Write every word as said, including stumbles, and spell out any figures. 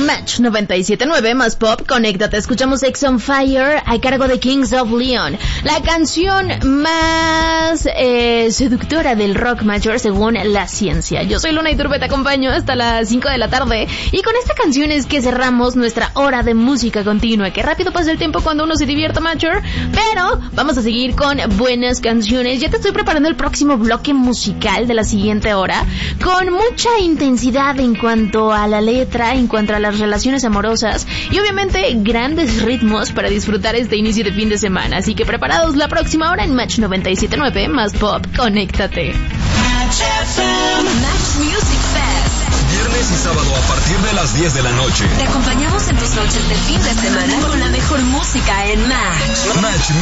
Match noventa y siete punto nueve más pop, conéctate. Escuchamos Sex on Fire a cargo de Kings of Leon, la canción más eh, seductora del rock mayor según la ciencia. Yo soy Luna Iturbe, te acompaño hasta las cinco de la tarde y con esta canción es que cerramos nuestra hora de música continua. Que rápido pasa el tiempo cuando uno se divierta, mayor, pero vamos a seguir con buenas canciones. Ya te estoy preparando el próximo bloque musical de la siguiente hora con mucha intensidad en cuanto a la letra, en cuanto a las relaciones amorosas y obviamente grandes ritmos para disfrutar este inicio de fin de semana. Así que preparados la próxima hora en Match noventa y siete punto nueve más pop, conéctate. Match F M, Match Music Fest. Viernes y sábado a partir de las diez de la noche. Te acompañamos en tus noches de fin de semana con la mejor música en Match. Match